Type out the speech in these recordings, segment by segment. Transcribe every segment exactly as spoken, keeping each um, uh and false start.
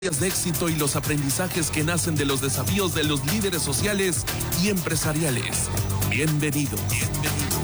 de éxito y los aprendizajes que nacen de los desafíos de los líderes sociales y empresariales. Bienvenido, bienvenido.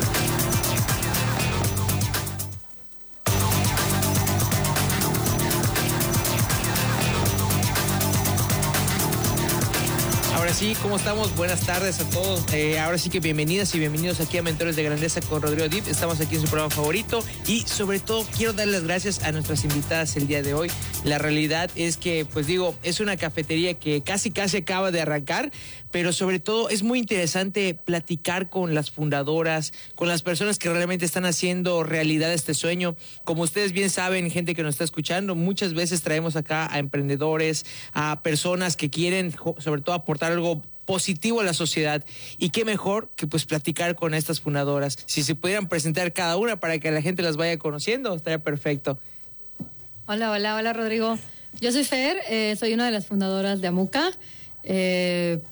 Ahora sí, ¿cómo estamos? Buenas tardes a todos. Eh, ahora sí que bienvenidas y bienvenidos aquí a Mentores de Grandeza con Rodrigo Dip. Estamos aquí en su programa favorito y sobre todo quiero dar las gracias a nuestras invitadas el día de hoy. La realidad es que, pues digo, es una cafetería que casi casi acaba de arrancar, pero sobre todo es muy interesante platicar con las fundadoras, con las personas que realmente están haciendo realidad este sueño. Como ustedes bien saben, gente que nos está escuchando, muchas veces traemos acá a emprendedores, a personas que quieren sobre todo aportar algo positivo a la sociedad, y qué mejor que pues platicar con estas fundadoras. Si se pudieran presentar cada una para que la gente las vaya conociendo, estaría perfecto. Hola, hola, hola Rodrigo. Yo soy Fer, eh, soy una de las fundadoras de Amuca. Eh...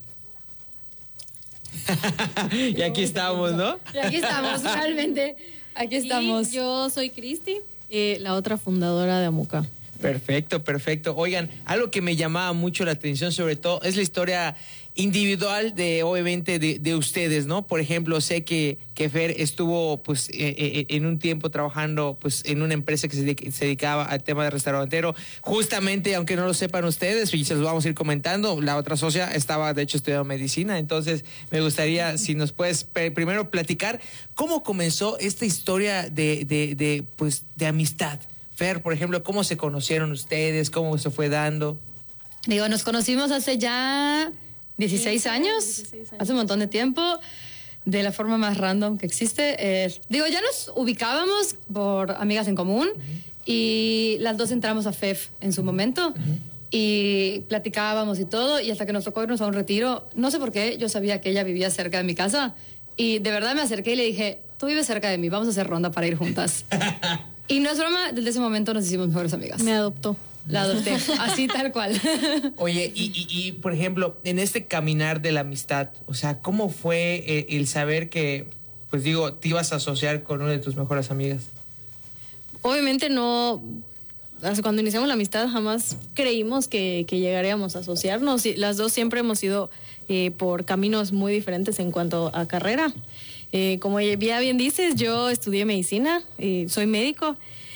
y aquí estamos, ¿no? Y aquí estamos, realmente. Aquí estamos. Y yo soy Cristi, eh, la otra fundadora de Amuca. Perfecto, perfecto. Oigan, algo que me llamaba mucho la atención sobre todo es la historia individual de, obviamente, de, de ustedes, ¿no? Por ejemplo, sé que, que Fer estuvo, pues, eh, eh, en un tiempo trabajando, pues, en una empresa que se, de, se dedicaba al tema de restaurantero. Justamente, aunque no lo sepan ustedes, y se los vamos a ir comentando, la otra socia estaba, de hecho, estudiando medicina. Entonces, me gustaría, si nos puedes primero platicar cómo comenzó esta historia de, de, de pues, de amistad. Fer, por ejemplo, ¿cómo se conocieron ustedes? ¿Cómo se fue dando? Digo, nos conocimos hace ya dieciséis años, dieciséis años, hace un montón de tiempo, de la forma más random que existe. Eh, digo, ya nos ubicábamos por amigas en común, uh-huh. y las dos entramos a F E F en su momento, uh-huh. y platicábamos y todo, y hasta que nos tocó irnos a un retiro. No sé por qué, yo sabía que ella vivía cerca de mi casa, y de verdad me acerqué y le dije, tú vives cerca de mí, vamos a hacer ronda para ir juntas. Y no es broma, desde ese momento nos hicimos mejores amigas. Me adoptó. La adopté, así tal cual. Oye, y, y, y por ejemplo, en este caminar de la amistad, o sea, ¿cómo fue eh, el saber que, pues digo, te ibas a asociar con una de tus mejores amigas? Obviamente no, cuando iniciamos la amistad jamás creímos que, que llegaríamos a asociarnos. Y las dos siempre hemos ido eh, por caminos muy diferentes en cuanto a carrera. Eh, como ya bien dices, yo estudié medicina, eh, soy médico,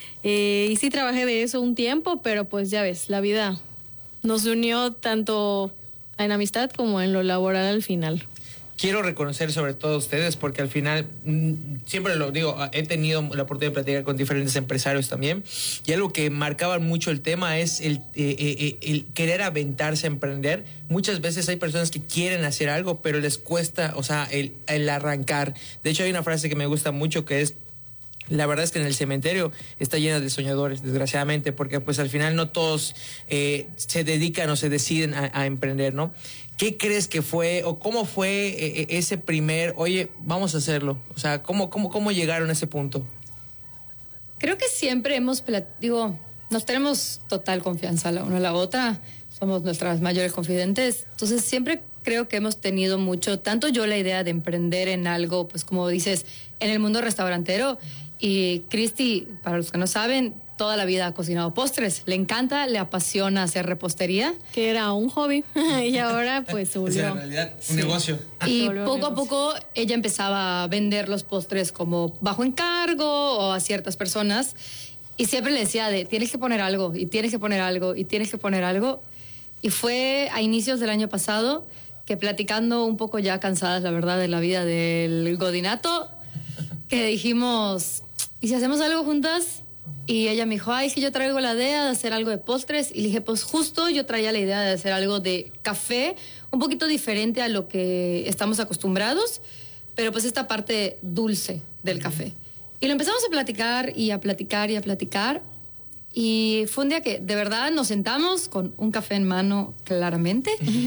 eh, y sí trabajé de eso un tiempo, pero pues ya ves, la vida nos unió tanto en amistad como en lo laboral al final. Quiero reconocer sobre todo a ustedes porque al final, mmm, siempre lo digo, he tenido la oportunidad de platicar con diferentes empresarios también, y algo que marcaba mucho el tema es el, eh, eh, el querer aventarse a emprender. Muchas veces hay personas que quieren hacer algo, pero les cuesta, o sea, el, el arrancar. De hecho, hay una frase que me gusta mucho que es: la verdad es que en el cementerio está llena de soñadores, desgraciadamente, porque pues al final no todos eh, se dedican o se deciden a, a emprender, ¿no? ¿Qué crees que fue o cómo fue eh, ese primer, oye, vamos a hacerlo? O sea, ¿cómo, cómo, cómo llegaron a ese punto? Creo que siempre hemos, digo, nos tenemos total confianza la una a la otra, somos nuestras mayores confidentes, entonces siempre creo que hemos tenido mucho, tanto yo la idea de emprender en algo, pues como dices, en el mundo restaurantero, y Cristi, para los que no saben, toda la vida ha cocinado postres. Le encanta, le apasiona hacer repostería. Que era un hobby y ahora pues se volvió. O sea, en realidad, un sí. negocio. Y poco a poco ella empezaba a vender los postres como bajo encargo o a ciertas personas. Y siempre le decía de, tienes que poner algo, y tienes que poner algo, y tienes que poner algo. Y fue a inicios del año pasado que, platicando un poco ya cansadas, la verdad, de la vida del godinato, que dijimos, ¿y si hacemos algo juntas? Y ella me dijo, ay, es que yo traigo la idea de hacer algo de postres. Y le dije, pues justo yo traía la idea de hacer algo de café, un poquito diferente a lo que estamos acostumbrados, pero pues esta parte dulce del café. Y lo empezamos a platicar y a platicar y a platicar. Y fue un día que de verdad nos sentamos con un café en mano, claramente,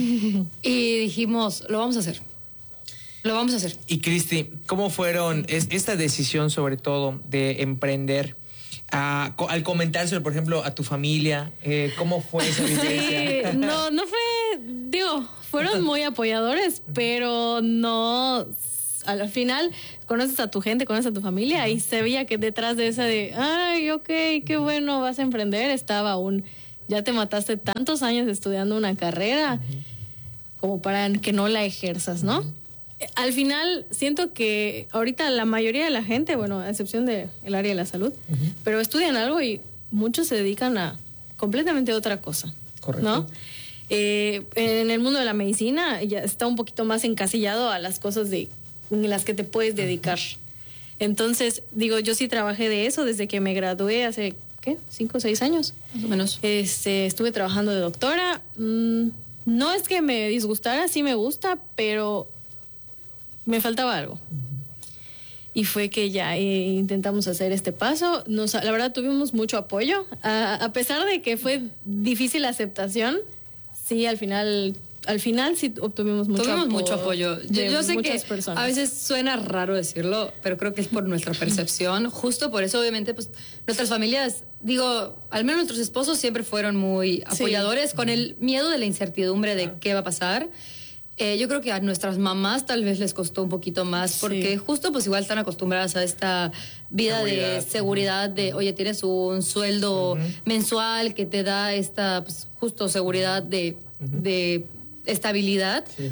y dijimos, lo vamos a hacer. Lo vamos a hacer. Y Cristi, ¿cómo fueron es, esta decisión sobre todo de emprender? Uh, al comentárselo, por ejemplo, a tu familia, eh, ¿cómo fue esa vivencia? Sí, no, no fue, digo, fueron muy apoyadores, pero no, al final conoces a tu gente, conoces a tu familia, uh-huh. y se veía que detrás de esa de, ay, ok, qué bueno, vas a emprender, estaba un, ya te mataste tantos años estudiando una carrera uh-huh. como para que no la ejerzas, ¿no? Uh-huh. Al final, siento que ahorita la mayoría de la gente, bueno, a excepción del área de la salud, uh-huh. pero estudian algo y muchos se dedican a completamente otra cosa. Correcto. ¿No? Eh, en el mundo de la medicina ya está un poquito más encasillado a las cosas de, en las que te puedes dedicar. Uh-huh. Entonces, digo, yo sí trabajé de eso desde que me gradué hace, ¿qué? ¿Cinco o seis años? Más o menos. Este, estuve trabajando de doctora. Mm, no es que me disgustara, sí me gusta, pero me faltaba algo. Y fue que ya eh, intentamos hacer este paso. Nos, la verdad, tuvimos mucho apoyo. A, a pesar de que fue difícil la aceptación, sí, al final... Al final sí obtuvimos mucho Tuvimos apoyo. mucho apoyo. Yo, yo sé que personas. A veces suena raro decirlo, pero creo que es por nuestra percepción. Justo por eso, obviamente, pues nuestras familias, digo, al menos nuestros esposos siempre fueron muy apoyadores, sí. con el miedo de la incertidumbre de qué va a pasar. Eh, yo creo que a nuestras mamás tal vez les costó un poquito más, porque sí. justo pues igual están acostumbradas a esta vida seguridad. de seguridad, de oye, tienes un sueldo uh-huh. mensual que te da esta pues, justo seguridad de... Uh-huh. de estabilidad sí.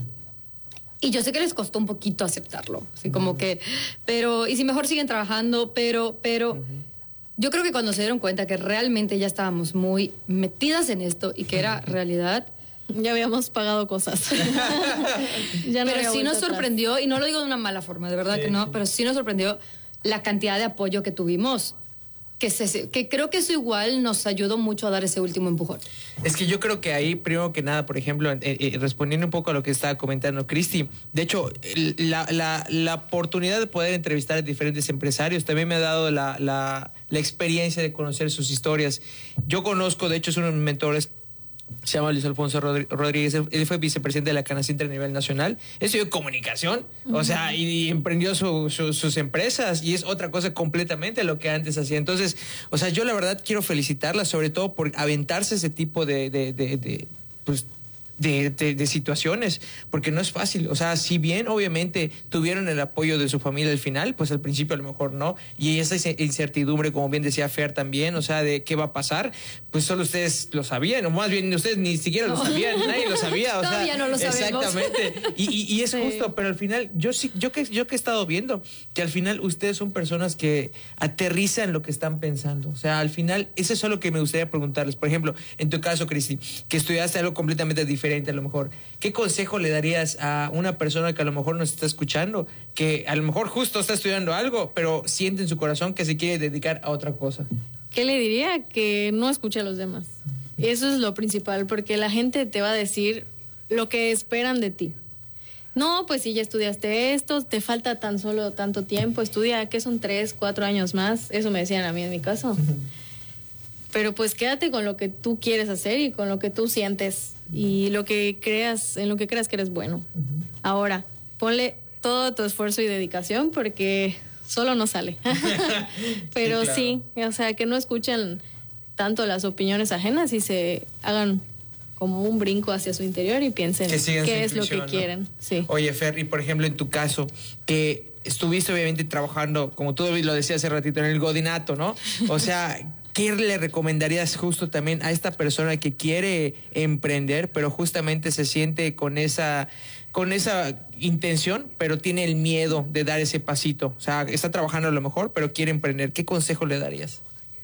y yo sé que les costó un poquito aceptarlo, así uh-huh. como que, pero y si mejor siguen trabajando, pero pero uh-huh. yo creo que cuando se dieron cuenta que realmente ya estábamos muy metidas en esto y que era realidad, ya habíamos pagado cosas. ya no pero sí nos sorprendió atrás. Y no lo digo de una mala forma, de verdad sí, que no, sí. pero sí nos sorprendió la cantidad de apoyo que tuvimos. Que, se, que creo que eso igual nos ayudó mucho a dar ese último empujón. Es que yo creo que ahí, primero que nada, por ejemplo, eh, eh, respondiendo un poco a lo que estaba comentando Cristi, de hecho, la, la, la oportunidad de poder entrevistar a diferentes empresarios también me ha dado la, la, la experiencia de conocer sus historias. Yo conozco, de hecho, es uno de mis mentores, se llama Luis Alfonso Rodríguez, él fue vicepresidente de la Canacintra a nivel nacional, estudió comunicación, uh-huh. o sea, y, y emprendió su, su, sus empresas, y es otra cosa completamente lo que antes hacía. Entonces, o sea, yo la verdad quiero felicitarla, sobre todo por aventarse ese tipo de, de, de, de pues, De, de, de situaciones, porque no es fácil. O sea, si bien obviamente tuvieron el apoyo de su familia al final, pues al principio a lo mejor no, y esa incertidumbre, como bien decía Fer también, o sea, de qué va a pasar, pues solo ustedes lo sabían, o más bien ustedes ni siquiera no. lo sabían, nadie lo sabía. O Todavía sea, no lo sabemos. Exactamente. Y, y, y es sí. justo, pero al final, yo sí, yo que yo que he estado viendo, que al final ustedes son personas que aterrizan lo que están pensando. O sea, al final, eso es lo que me gustaría preguntarles. Por ejemplo, en tu caso, Cristi, que estudiaste algo completamente diferente a lo mejor, ¿qué consejo le darías a una persona que a lo mejor nos está escuchando, que a lo mejor justo está estudiando algo, pero siente en su corazón que se quiere dedicar a otra cosa? ¿Qué le diría? Que no escuche a los demás. Eso es lo principal, porque la gente te va a decir lo que esperan de ti. No, pues si ya estudiaste esto, te falta tan solo tanto tiempo, estudia, que son tres, cuatro años más. Eso me decían a mí en mi caso. Uh-huh. Pero pues quédate con lo que tú quieres hacer y con lo que tú sientes y lo que creas, en lo que creas que eres bueno. Uh-huh. Ahora, ponle todo tu esfuerzo y dedicación porque solo no sale. Pero sí, claro. sí, o sea, que no escuchen tanto las opiniones ajenas y se hagan como un brinco hacia su interior y piensen qué es lo que ¿no? quieren. Sí. Oye, Fer, y por ejemplo en tu caso, que estuviste obviamente trabajando, como tú lo decías hace ratito, en el godinato, ¿no? O sea, ¿qué le recomendarías justo también a esta persona que quiere emprender, pero justamente se siente con esa, con esa intención, pero tiene el miedo de dar ese pasito? O sea, está trabajando a lo mejor, pero quiere emprender. ¿Qué consejo le darías?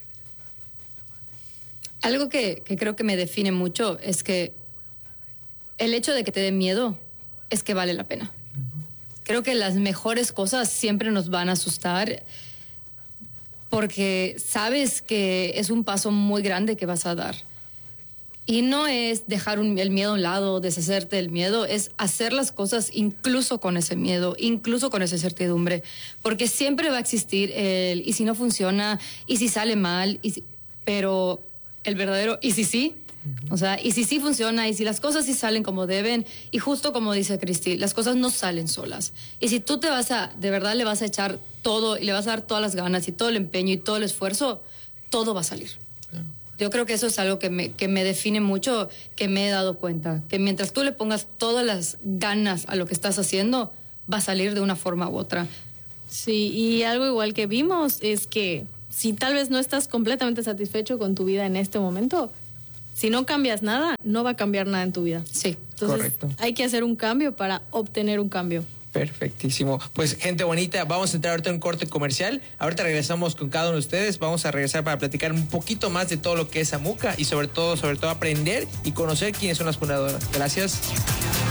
Algo que, que creo que me define mucho es que el hecho de que te dé miedo es que vale la pena. Uh-huh. Creo que las mejores cosas siempre nos van a asustar porque sabes que es un paso muy grande que vas a dar. Y no es dejar un, el miedo a un lado, deshacerte del miedo, es hacer las cosas incluso con ese miedo, incluso con esa incertidumbre, porque siempre va a existir el y si no funciona, y si sale mal, y si, pero el verdadero y si sí, uh-huh. o sea, y si sí funciona, y si las cosas sí salen como deben, y justo como dice Cristi, las cosas no salen solas. Y si tú te vas a, de verdad le vas a echar todo, y le vas a dar todas las ganas, y todo el empeño, y todo el esfuerzo, todo va a salir. Yo creo que eso es algo que me, que me define mucho, que me he dado cuenta. Que mientras tú le pongas todas las ganas a lo que estás haciendo, va a salir de una forma u otra. Sí, y algo igual que vimos es que si tal vez no estás completamente satisfecho con tu vida en este momento, si no cambias nada, no va a cambiar nada en tu vida. Sí. Entonces, correcto. hay que hacer un cambio para obtener un cambio. Perfectísimo. Pues gente bonita, vamos a entrar ahorita en un corte comercial. Ahorita regresamos con cada uno de ustedes. Vamos a regresar para platicar un poquito más de todo lo que es Amuca y sobre todo, sobre todo aprender y conocer quiénes son las fundadoras. Gracias.